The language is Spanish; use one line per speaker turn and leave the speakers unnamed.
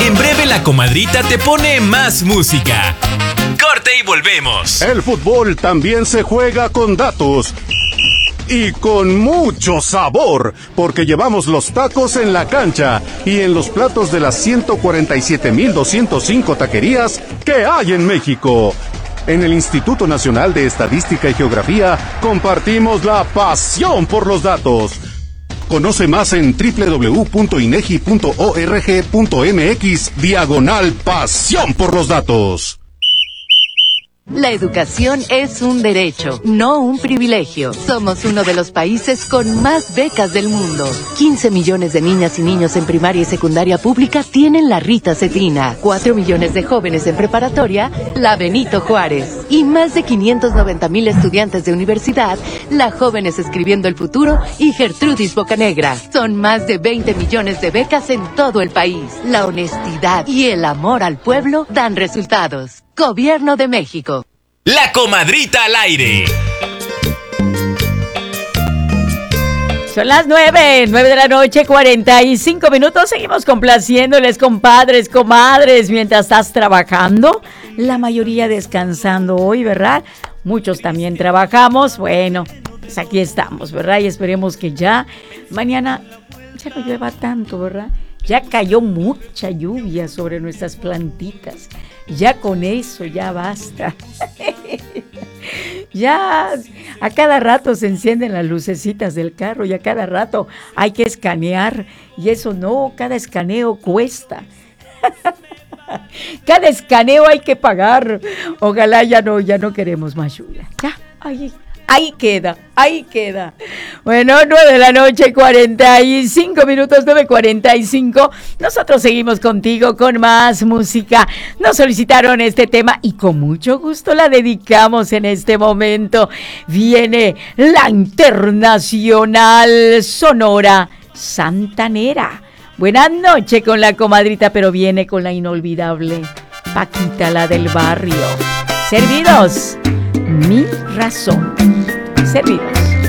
En breve la comadrita te pone más música. Corte y volvemos.
El fútbol también se juega con datos. Y con mucho sabor, porque llevamos los tacos en la cancha y en los platos de las 147,205 taquerías que hay en México. En el Instituto Nacional de Estadística y Geografía compartimos la pasión por los datos. Conoce más en www.inegi.org.mx/pasión por los datos.
La educación es un derecho, no un privilegio. Somos uno de los países con más becas del mundo. 15 millones de niñas y niños en primaria y secundaria pública tienen la Rita Cetrina. 4 millones de jóvenes en preparatoria, la Benito Juárez. Y más de 590,000 estudiantes de universidad, la Jóvenes Escribiendo el Futuro y Gertrudis Bocanegra. Son más de 20 millones de becas en todo el país. La honestidad y el amor al pueblo dan resultados. Gobierno de México.
La comadrita al aire.
Son las 9 de la noche, 45 minutos. Seguimos complaciéndoles, compadres, comadres, mientras estás trabajando. La mayoría descansando hoy, ¿verdad? Muchos también trabajamos. Bueno, pues aquí estamos, ¿verdad? Y esperemos que ya mañana ya no llueva tanto, ¿verdad? Ya cayó mucha lluvia sobre nuestras plantitas. Ya con eso ya basta. Ya a cada rato se encienden las lucecitas del carro y a cada rato hay que escanear. Y eso no, cada escaneo cuesta. Cada escaneo hay que pagar. Ojalá ya no queremos más lluvia. Ya, ahí queda. Bueno, 9 de la noche, 45 minutos, 9:45. Nosotros seguimos contigo con más música. Nos solicitaron este tema y con mucho gusto la dedicamos en este momento. Viene la internacional Sonora Santanera. Buenas noches con la comadrita, pero viene con la inolvidable Paquita, la del barrio. Servidos, mi razón. Servidos.